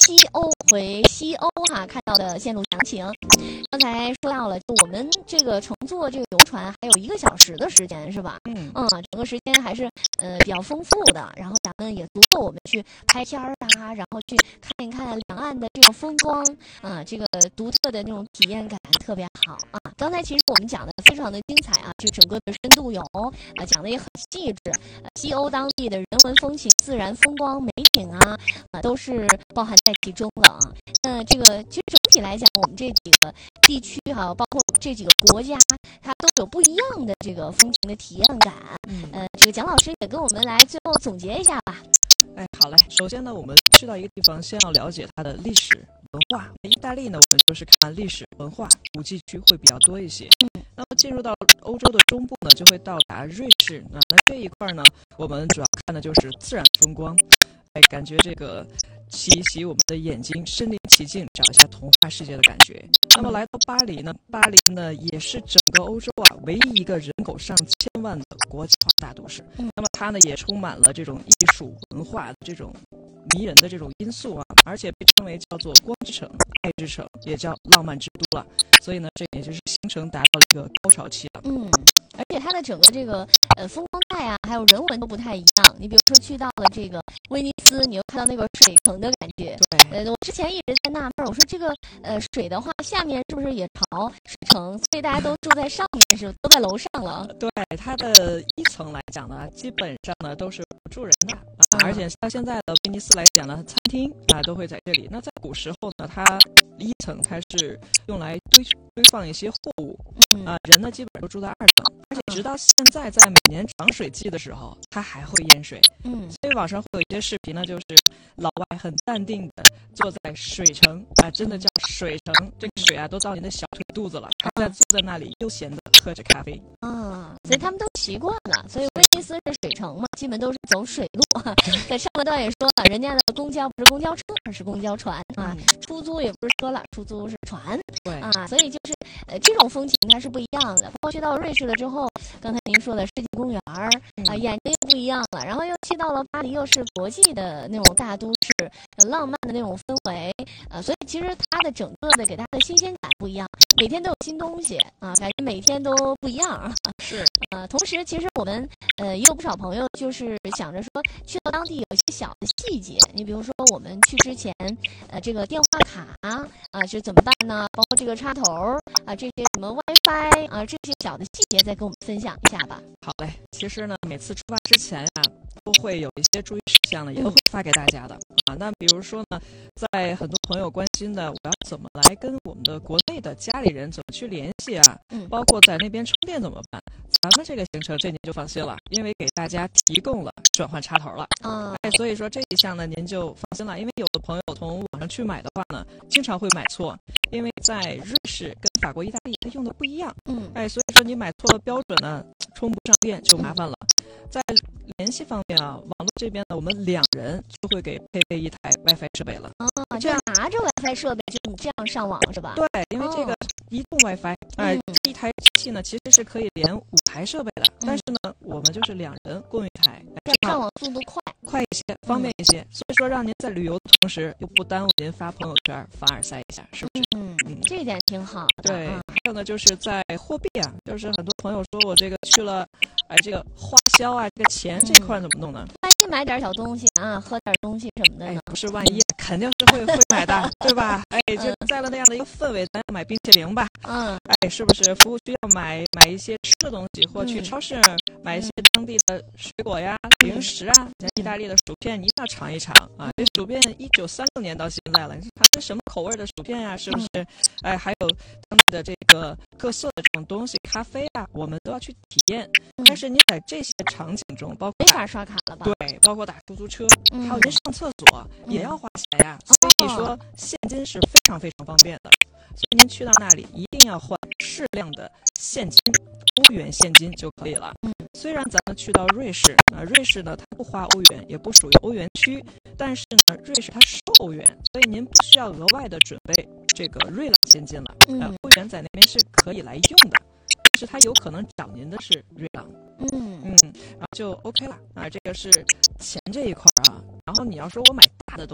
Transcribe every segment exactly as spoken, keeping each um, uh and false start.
西欧回西欧哈、啊、看到的线路详情。刚才说到了，就我们这个乘坐这个游船还有一个小时的时间是吧？ 嗯嗯，整个时间还是呃比较丰富的，然后咱们也足够我们去拍片儿啊，然后去看一看两岸的这种风光啊，这个独特的那种体验感特别好啊。刚才其实我们讲的非常的精彩啊，这整个的深度游啊讲的也很细致，呃、西欧当地的人文风情、自然风光、美景啊啊都是包含在其中的啊。那这个其实整体来讲，我们这几个地区哈、啊，包括这几个国家，它都有不一样的这个风情的体验感。 嗯， 呃，这个蒋老师也跟我们来最后总结一下吧。 哎，好嘞。首先呢，我们去到一个地方，先要了解它的历史文化。意大利呢，我们就是看历史文化，古迹区会比较多一些。 嗯， 那么进入到欧洲的中部呢，就会到达瑞士。那那这一块呢，我们主要看的就是自然风光。哎，感觉这个洗一洗我们的眼睛，身临其境，找一下童话世界的感觉。那么来到巴黎呢，巴黎呢也是整个欧洲啊唯一一个人口上千万的国际化大都市。那么它呢也充满了这种艺术文化的这种迷人的这种因素啊，而且被称为叫做光之城、爱之城，也叫浪漫之都了。所以呢，这也就是行程达到了一个高潮期了。 嗯，而且它的整个这个呃风光带啊，还有人文都不太一样。你比如说去到了这个威尼斯，你又看到那个水城的感觉。 对， 呃，我之前一直在纳闷，我说这个呃水的话，下面是不是也朝水城？所以大家都住在上面，是都在楼上了。 对，它的一层来讲呢，基本上呢都是不住人的啊，而且到现在的威尼斯来讲呢，餐厅啊都会在这里。那在古时候呢，它一层它是用来堆堆放一些货物，啊，人呢基本上都住在二层，而且直到现在，在每年涨水季的时候，它还会淹水。嗯，所以网上会有一些视频呢，就是老外很淡定的坐在水城啊，真的叫水城，这个水啊都到您的小腿肚子了，还在坐在那里悠闲的喝着咖啡。 啊，所以他们都习惯了。所以威尼斯是水城嘛，基本都是走水路。在上个段也说了，人家的公交不是公交车，而是公交船啊，出租也不是车了，出租是船。对啊，所以就是呃这种风情它是不一样的。包括去到瑞士了之后，刚才您说的世纪公园儿啊，眼睛又不一样了。然后又去到了巴黎，又是国际的那种大都市，浪漫的那种氛围啊，所以其实它的整个的给它的新鲜感不一样，每天都有新东西啊，感觉每天都不一样。是呃，同时其实我们呃也有不少朋友就是想着说，去到当地有一些小的细节，你比如说我们去之前，呃，这个电话卡啊是怎么办呢？包括这个插头啊，这些什么 WiFi 啊，这些小的细节再跟我们分享一下吧。 好嘞，其实呢，每次出发之前呀、啊，都会有一些注意事项呢，也都会发给大家的啊。那比如说呢，在很多朋友关心的，我要怎么来跟我们的国内的家里人怎么去联系啊？嗯，包括在那边充电怎么办？咱们这个行程这您就放心了，因为给大家提供了转换插头了啊。哎，所以说这一项呢，您就放心了，因为有的朋友从网上去买的话呢，经常会买错，因为在瑞士跟法国、意大利它用的不一样。嗯，哎，所以说你买错了标准呢，充不上电就麻烦了。在联系方面啊，网络这边呢，我们两人就会给配备一台 WiFi 设备了。 啊，这样拿着 WiFi 设备就你这样上网是吧？ 对，因为这个移动 WiFi，哎、嗯，这一台机器呢其实是可以连五台设备的，嗯、但是呢，我们就是两人共用一台， 这样上网速度快， 快一些，方便一些。嗯、所以说，让您在旅游的同时又不耽误您发朋友圈、凡尔赛一下，是不是？ 嗯嗯，这一点挺好的。 对， 嗯、 还有呢，就是在货币啊，就是很多朋友说我这个去了，哎，这个花销啊，这个钱这块怎么弄呢？ 万一买点小东西啊，喝点东西什么的呢？ 哎、不是万一，肯定是会会买的，对吧？哎，就在了那样的一个氛围，咱要买冰淇淋吧？嗯，哎，是不是服务区要买买一些吃的东西，或去超市买一些当地的水果呀、零食啊？像意大利的薯片，你一定要尝一尝啊！这薯片一九三六年到现在了，你看这什么口味的薯片呀？是不是？哎，还有当地的这个各色的这种东西，咖啡啊，我们都要去体验。但是你在这些场景中，包括没法刷卡了吧？ 对，包括打出租车，还有您上厕所也要花钱呀。所以说，现金是非常非常方便的。所以您去到那里一定要换适量的现金，欧元现金就可以了。虽然咱们去到瑞士啊，瑞士呢它不花欧元，也不属于欧元区，但是呢，瑞士它收欧元，所以您不需要额外的准备这个瑞郎现金了。呃，欧元在那边是可以来用的，但是它有可能找您的是瑞郎。嗯嗯，然后就 OK 了啊，这个是钱这一块啊。然后你要说我买大的东西，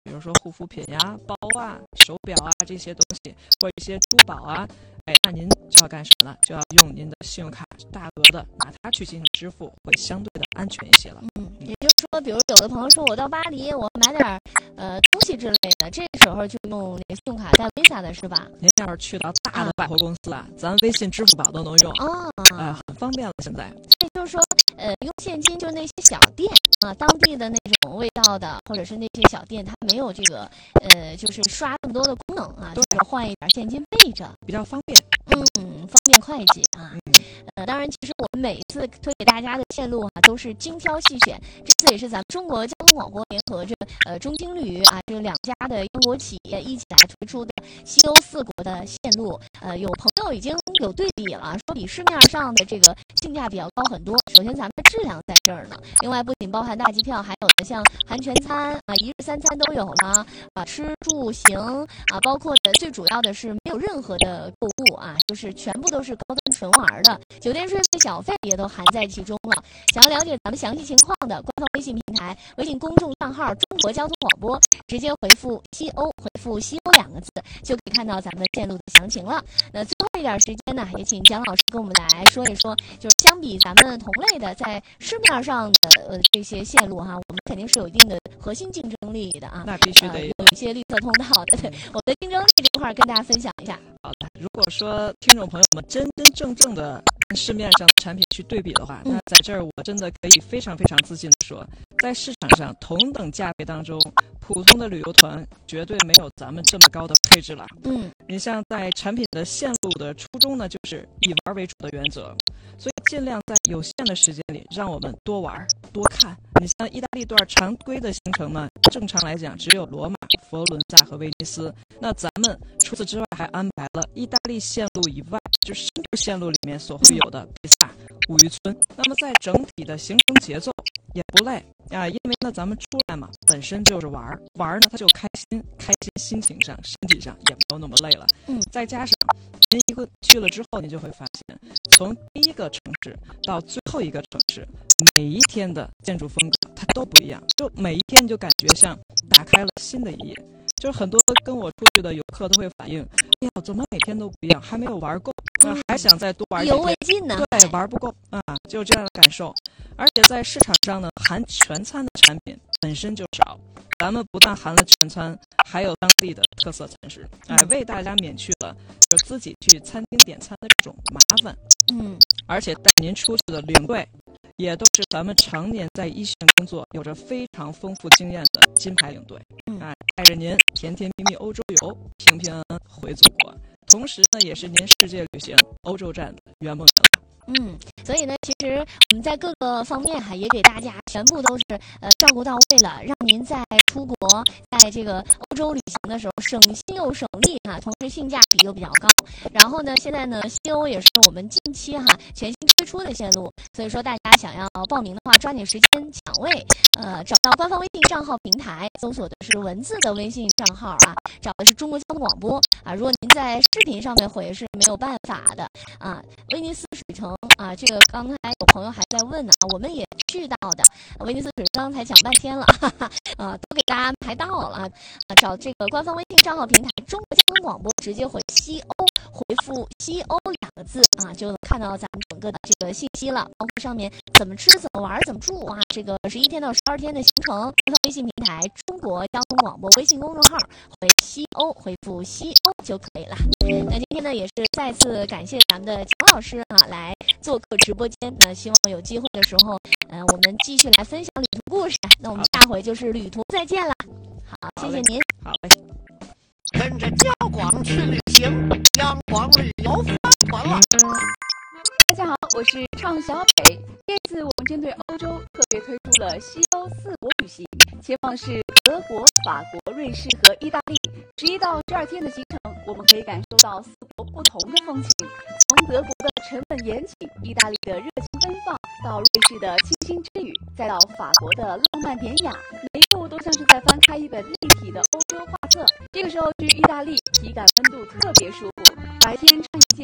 比如说护肤品呀、包啊、手表啊这些东西，或者一些珠宝啊，哎，那您就要干什么呢？就要用您的信用卡大额的拿它去进行支付，会相对的安全一些了。 嗯，也就是说，比如有的朋友说我到巴黎，我买点呃东西之类的，这时候就用那个信用卡带 Visa 的是吧？ 您要是去到大的百货公司啊，咱微信、支付宝都能用哦， 呃，很方便了。现在， 也就是说，呃，用现金就那些小店啊，当地的那种味道的，或者是那些小店，它没有这个呃，就是刷这么多的功能啊，就是换一点现金备着， 比较方便。 嗯，方便快捷啊。呃，当然，其实我们每一次推给大家的线路啊，都是精挑细选。这次也是咱们中国交通广播联合这呃中青旅啊这两家的央国企业一起来推出的西欧四国的线路。呃，有朋友已经有对比了，说比市面上的这个性价比要高很多。首先，咱们的质量在这儿呢。另外，不仅包含大机票，还有的像含全餐啊、一日三餐都有了啊，吃住行啊，包括的最主要的是没有任何的购物啊，就是全部都是高端纯玩的。酒店税费、小费也都含在其中了。想要了解咱们详细情况的，官方微信平台、微信公众账号“中国交通广播”，直接回复“西欧”，回复“西欧”两个字，就可以看到咱们的线路的详情了。那最后一点时间呢，也请蒋老师跟我们来说一说，就是相比咱们同类的在市面上的呃这些线路哈，我们肯定是有一定的核心竞争力的啊。 那必须得、呃、 有一些绿色通道的，对，我们的竞争力这块跟大家分享一下。 好的，如果说听众朋友们真真正正的跟市面上的产品去对比的话，那在这儿我真的可以非常非常自信的说，在市场上同等价位当中，普通的旅游团绝对没有咱们这么高的配置了。 嗯， 你像在产品的线路的初衷呢，就是以玩为主的原则，所以尽量在有限的时间里让我们多玩多看。你像意大利段常规的行程呢，正常来讲只有罗马、佛罗伦萨和威尼斯，那咱们除此之外还安排了意大利线路以外，就是深度线路里面所会有的比萨、五渔村。那么在整体的行程节奏也不累啊，因为呢咱们出来嘛本身就是玩玩呢，它就开心，开心心情上、身体上也没有那么累了。 嗯， 再加上您一个去了之后，你就会发现，从第一个城市到最后一个城市，每一天的建筑风格它都不一样，就每一天就感觉像打开了新的一页。就是很多跟我出去的游客都会反映，哎呀，怎么每天都不一样，还没有玩够，呃、还想再多玩一天，意犹未尽呢。 对，玩不够啊，就这样的感受。而且在市场上呢，含全餐的产品本身就少，咱们不但含了全餐，还有当地的特色餐食，哎，为大家免去了就自己去餐厅点餐的这种麻烦。 嗯， 而且带您出去的领队也都是咱们常年在一线工作、有着非常丰富经验的金牌领队，哎，带着您甜甜蜜蜜欧洲游，平平安安回祖国。同时呢，也是您世界旅行欧洲站的圆梦人了。 嗯，所以呢，其实我们在各个方面哈，也给大家全部都是呃照顾到位了，让您在出国，在这个欧洲旅行的时候省心又省力哈，同时性价比又比较高。然后呢，现在呢，西欧也是我们近期哈全新推出的线路，所以说大家想要报名的话，抓紧时间抢位，呃，找到官方微信账号平台，搜索的是文字的微信账号啊，找的是中国交通广播啊。如果您在视频上面回是没有办法的啊，威尼斯水城。啊，这个刚才有朋友还在问呢，我们也去到的威尼斯水城，才讲半天了，哈哈，啊，都给大家安排到了啊。找这个官方微信账号平台中国交通广播，直接回西欧，回复西欧两个字啊，就能看到咱们整个的这个信息了，包括上面怎么吃、怎么玩、怎么住啊，这个十一天到十二天的行程，官方微信平台中国交通广播微信公众号回西欧，回复西欧就可以了。那今天呢，也是再次感谢咱们的蒋老师啊，来做客直播间。那希望有机会的时候，嗯、呃，我们继续来分享旅途故事。那我们下回就是旅途再见了。好，谢谢您。 好嘞。 跟着焦广去旅行，央广旅游发团了。 大家好，我是畅小北。这次我们针对欧洲特别推出了西欧四国旅行，前往是德国、法国、瑞士和意大利。十一到十二天的行程，我们可以感受到四国不同的风情，从德国的沉稳严谨、意大利的热情奔放，到瑞士的清新之语，再到法国的浪漫典雅，每一步都像是在翻开一本立体的欧洲画册。这个时候去意大利，体感温度特别舒服，白天穿一件